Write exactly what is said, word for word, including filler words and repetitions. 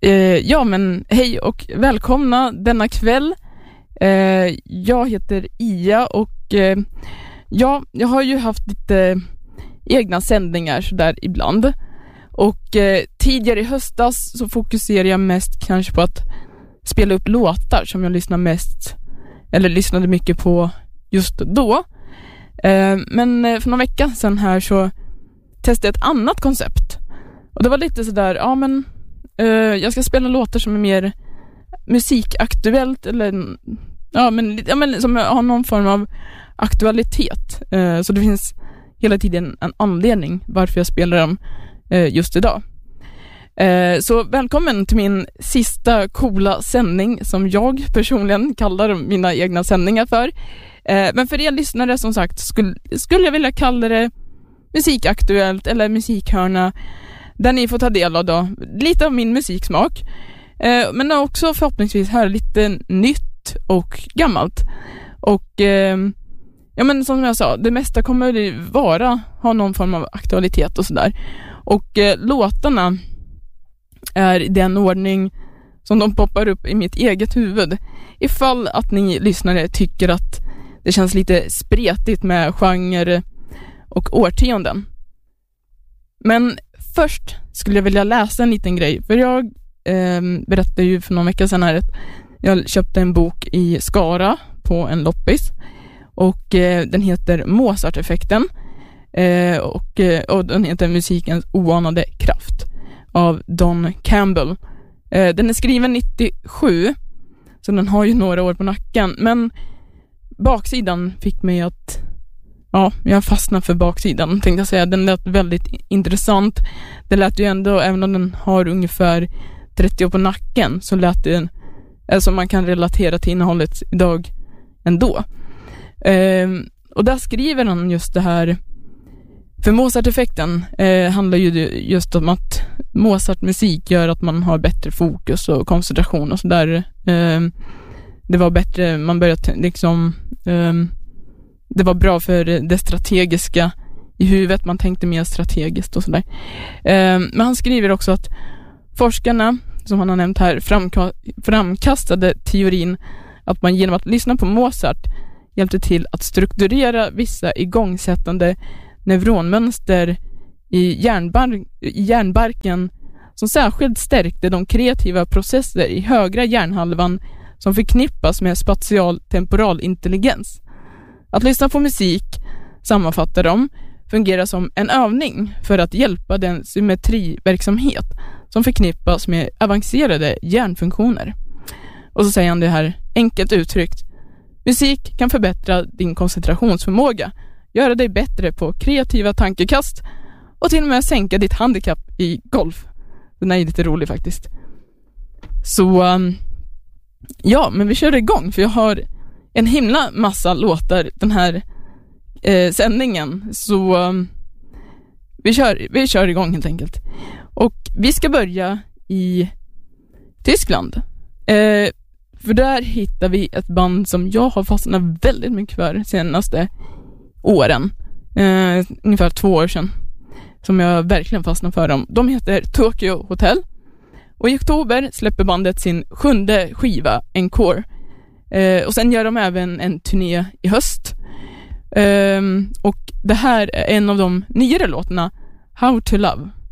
Eh, ja men hej och välkomna denna kväll. Eh, jag heter Ia och eh, ja, jag har ju haft lite egna sändningar så där ibland. Och eh, tidigare i höstas så fokuserar jag mest kanske på att spela upp låtar som jag lyssnar mest eller lyssnade mycket på just då. Eh, men för några veckor sedan här så testade jag ett annat koncept. Och det var lite sådär, ja men uh, jag ska spela låtar som är mer musikaktuellt eller ja men, ja, men som har någon form av aktualitet. Uh, så det finns hela tiden en anledning varför jag spelar dem uh, just idag. Uh, så välkommen till min sista coola sändning som jag personligen kallar mina egna sändningar för. Uh, men för er lyssnare som sagt skulle, skulle jag vilja kalla det musikaktuellt eller musikhörna, där ni får ta del av då lite av min musiksmak, eh, men också förhoppningsvis här lite nytt och gammalt. Och eh, ja men som jag sa, det mesta kommer vara ha någon form av aktualitet och sådär. Och eh, låtarna är i den ordning som de poppar upp i mitt eget huvud. Ifall att ni lyssnare tycker att det känns lite spretigt med genre och årtionden. Men först skulle jag vilja läsa en liten grej. För jag eh, berättade ju för någon vecka sedan här att jag köpte en bok i Skara på en loppis. Och eh, den heter Mozart-effekten. Eh, och, eh, och den heter Musikens oanade kraft av Don Campbell. Eh, den är skriven nittiosju. Så den har ju några år på nacken. Men baksidan fick mig att... Ja, jag fastnade för baksidan, tänkte jag säga. Den lät väldigt intressant. Det lät ju ändå, även om den har ungefär trettio år på nacken, så lät det, alltså man kan relatera till innehållet idag ändå. Ehm, och där skriver han just det här. För Mozart-effekten eh, handlar ju just om att Mozart-musik gör att man har bättre fokus och koncentration och sådär. Ehm, det var bättre, man började liksom... Ehm, Det var bra för det strategiska i huvudet. Man tänkte mer strategiskt och sådär. Eh, men han skriver också att forskarna, som han har nämnt här, framka- framkastade teorin att man genom att lyssna på Mozart hjälpte till att strukturera vissa igångsättande neuronmönster i, hjärnbar- i hjärnbarken som särskilt stärkte de kreativa processer i högra hjärnhalvan som förknippas med spatial temporal intelligens. Att lyssna på musik, sammanfattar de, fungerar som en övning för att hjälpa den symmetriverksamhet som förknippas med avancerade hjärnfunktioner. Och så säger han det här enkelt uttryckt. Musik kan förbättra din koncentrationsförmåga, göra dig bättre på kreativa tankekast och till och med sänka ditt handikapp i golf. Den är lite rolig faktiskt. Så ja, men vi kör igång för jag har en himla massa låtar den här eh, sändningen. Så um, vi, kör, vi kör igång helt enkelt. Och vi ska börja i Tyskland. Eh, för där hittar vi ett band som jag har fastnat väldigt mycket för de senaste åren. Eh, ungefär två år sedan. Som jag verkligen fastnat för dem. De heter Tokyo Hotel. Och i oktober släpper bandet sin sjunde skiva, Encore. Uh, och sen gör de även en turné i höst. Um, och det här är en av de nyare låtarna, How to Love.